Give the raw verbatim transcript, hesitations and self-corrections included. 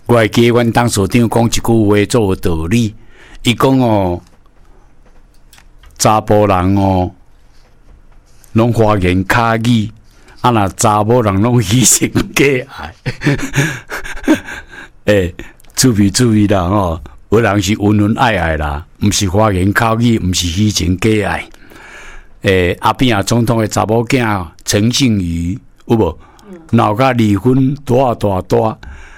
我会记得阮董事长讲一句话做有道理，伊讲哦，查甫人哦，拢花言巧语，啊那查某人拢牺牲假爱。诶、欸，注意注意啦吼！有人是温文爱爱啦，毋是花言巧语，毋是虚情假爱。诶、欸，阿扁啊，总统的查某囝陈幸瑜有无？闹甲离婚大大大，